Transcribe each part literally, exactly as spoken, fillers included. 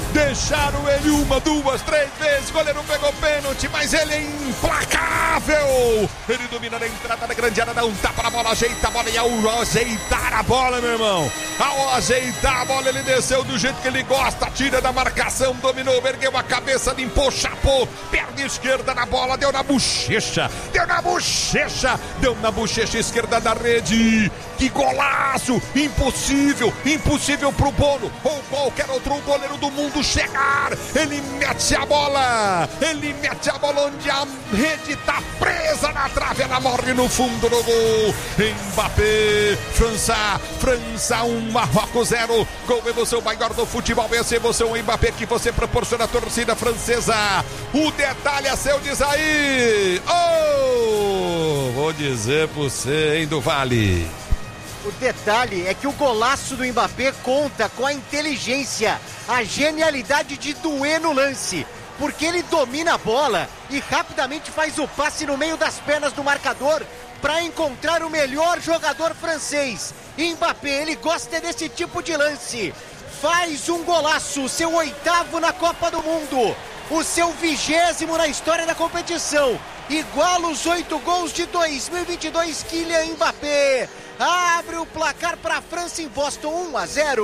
deixaram ele uma, duas, três vezes, o goleiro pegou pênalti, mas ele é implacável, ele domina na entrada da grande área, dá um tapa na bola, ajeita a bola, e ao ajeitar a bola, meu irmão, ao ajeitar a bola, ele desceu do jeito que ele gosta, tira da marcação, dominou, ergueu a cabeça, limpou, chapou, perna esquerda na bola, deu na bochecha, deu na bochecha, deu na bochecha esquerda da rede, que golaço, impossível, impossível pro Bono, ou qualquer outro goleiro do mundo chegar, ele mete a bola, ele mete a bola onde a rede tá presa na trave, ela morre no fundo do gol, Mbappé, França, França um, Marrocos zero, com emoção maior do futebol, esse emoção Mbappé que você proporciona a torcida francesa, o detalhe é seu, diz aí, oh, vou dizer pra você, hein, do Vale. O detalhe é que o golaço do Mbappé conta com a inteligência, a genialidade de doer no lance, porque ele domina a bola e rapidamente faz o passe no meio das pernas do marcador para encontrar o melhor jogador francês. Mbappé, ele gosta desse tipo de lance, faz um golaço, seu oitavo na Copa do Mundo, o seu vigésimo na história da competição, iguala os oito gols de dois mil e vinte e dois, Kylian Mbappé abre o placar para a França em Boston, um a zero.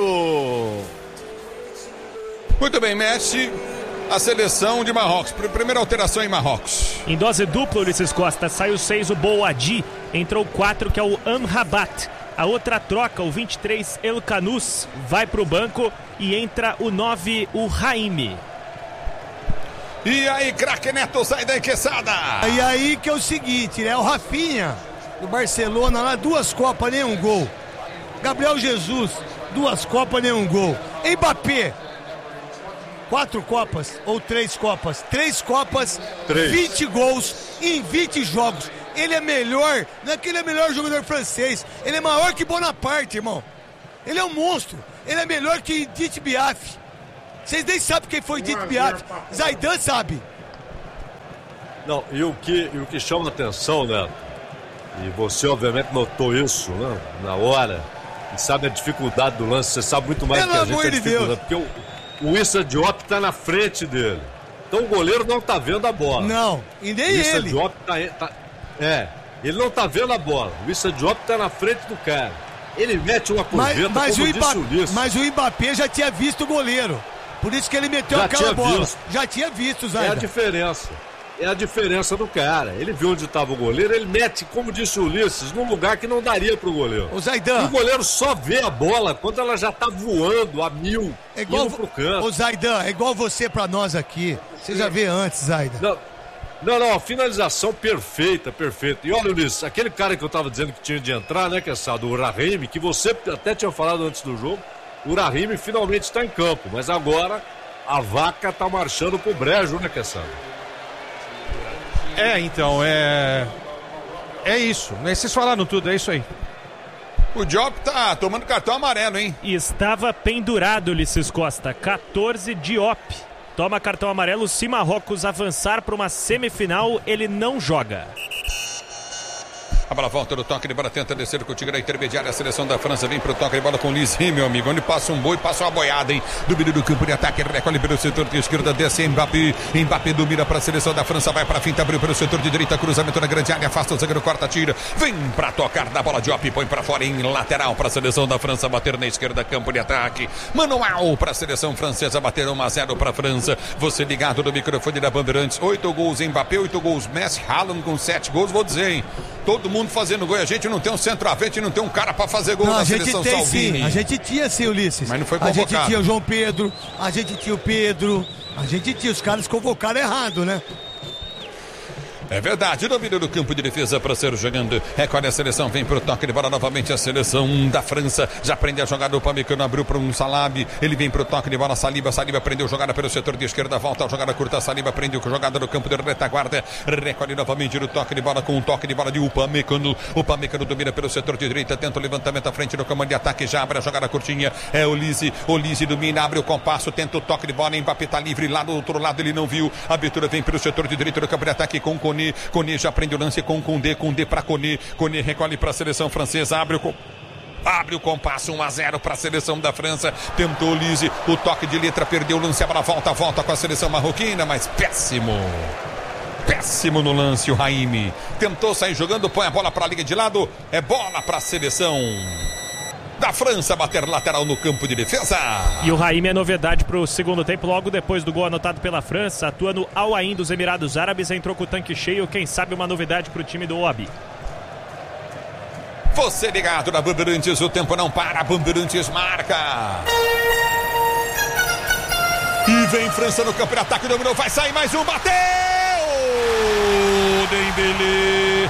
Muito bem, Messi, a seleção de Marrocos, primeira alteração em Marrocos. Em dose dupla, Ulisses Costa, saiu seis o Boadi, entrou quatro que é o Amrabat. A outra troca, o vinte e três El Kanous, vai para o banco e entra o nove, o Raimi. E aí, craque Neto, sai da enqueçada. E aí que é o seguinte, né? O Rafinha, do Barcelona, lá, duas Copas, nenhum gol. Gabriel Jesus, duas Copas, nenhum gol. Mbappé, quatro Copas ou três Copas? Três Copas, três. vinte gols em vinte jogos. Ele é melhor, não é que ele é melhor jogador francês, ele é maior que Bonaparte, irmão. Ele é um monstro, ele é melhor que Dite Biaf. Vocês nem sabem quem foi Dite Biaf. Zaidan sabe. Não, e o que, e o que chama a atenção, né? E você obviamente notou isso, né? Na hora. E sabe a dificuldade do lance, você sabe muito mais do que a gente a dificuldade. Porque o, o Issa Diop tá na frente dele. Então o goleiro não tá vendo a bola. Não, e nem o Issa ele. Diop tá, tá, é, ele não tá vendo a bola. O Issa Diop tá na frente do cara. Ele mete uma curveta, mas, mas como o disse Mbappé, o Ulisses. Mas o Mbappé já tinha visto o goleiro. Por isso que ele meteu Já aquela bola. Visto. Já tinha visto, Zé. É a diferença. É a diferença do cara. Ele viu onde estava o goleiro, ele mete, como disse o Ulisses, num lugar que não daria pro goleiro. O Zaidan. E o goleiro só vê a bola quando ela já tá voando a mil, é igual indo pro canto. O Zaidan, é igual você pra nós aqui. Você já vê antes, Zaidan. Não, não, não, a finalização perfeita, perfeita. E olha, Ulisses, aquele cara que eu tava dizendo que tinha de entrar, né, Queçado, o Raimi, que você até tinha falado antes do jogo, o Raimi finalmente está em campo, mas agora a vaca tá marchando pro brejo, né, Queçado? É, então, é... É isso, vocês falaram tudo, é isso aí. O Diop tá tomando cartão amarelo, hein? E estava pendurado, Ulisses Costa, catorze Diop. Toma cartão amarelo, se Marrocos avançar para uma semifinal, ele não joga. A bola volta do toque de bola, tenta descer com o Tigre intermediária. A seleção da França vem pro toque de bola com o Lisi, meu amigo. Onde passa um boi, passa uma boiada, hein? Domínio do campo de ataque, recolhe pelo setor de esquerda, desce Mbappé. Mbappé domina para a seleção da França, vai para a finta, abriu pelo setor de direita, cruzamento na grande área, afasta o zagueiro, corta, tira. Vem para tocar na bola, Diop, põe para fora em lateral para a seleção da França, bater na esquerda, campo de ataque. Manual para a seleção francesa, bater um a zero para a França. Você ligado no microfone da Bandeirantes. Oito gols Mbappé, oito gols Messi, Haaland com sete gols, vou dizer, hein? Todo mundo fazendo gol, a gente não tem um centroavante, não tem um cara pra fazer gol não, na a gente seleção tem, Salvini. Sim. A gente tinha sim, Ulisses. Mas não foi convocado. A gente tinha o João Pedro, a gente tinha o Pedro, a gente tinha, os caras convocaram errado, né? É verdade, domínio do campo de defesa para ser jogando. Recolhe a seleção, vem pro toque de bola novamente a seleção da França. Já prende a jogada, o Pamecano abriu para um Salab. Ele vem pro toque de bola, Saliba, Saliba prendeu jogada pelo setor de esquerda, volta a jogada curta, Saliba prendeu com jogada no campo de retaguarda. Recolhe novamente no toque de bola com um toque de bola de Upamecano. O Upamecano domina pelo setor de direita, tenta o levantamento à frente do comando de ataque, já abre a jogada curtinha. É o Lise, o Lise domina, abre o compasso, tenta o toque de bola, Mbappé tá livre lá do outro lado, ele não viu. A abertura vem pelo setor de direita do campo de ataque com o Koné. Koné já prende o lance com Koundé, Koundé para Koné. Koné recolhe para a seleção francesa, abre o Abre o compasso, um a zero para a seleção da França. Tentou Lise, o toque de letra, perdeu o lance, a bola volta, volta com a seleção marroquina, mas péssimo. Péssimo no lance o Raime. Tentou sair jogando, põe a bola para a liga de lado. É bola para a seleção da França bater lateral no campo de defesa. E o Raime é novidade para o segundo tempo, logo depois do gol anotado pela França. Atua no Al Ain dos Emirados Árabes, entrou com o tanque cheio. Quem sabe uma novidade para o time do Obi. Você ligado na Bandeirantes, o tempo não para, Bandeirantes marca. E vem França no campo de ataque, dominou, vai sair mais um, bateu! Dembélé.